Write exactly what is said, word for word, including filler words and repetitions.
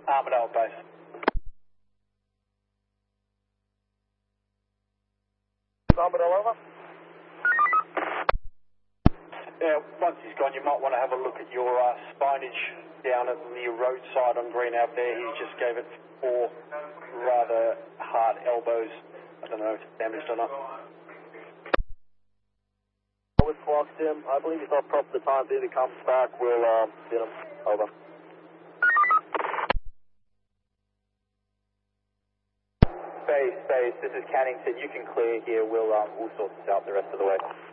Armadale base. Armadale over. Yeah, once he's gone, you might want to have a look at your uh, spinage down at the roadside on Green out there. He just gave it four rather hard elbows. I don't know if it's damaged or not. With clocks, Tim. I believe he's not prop for the time being. If he comes back, we'll um, get him. Over. Base, base, this is Cannington. You can clear here. We'll, um, we'll sort this out the rest of the way.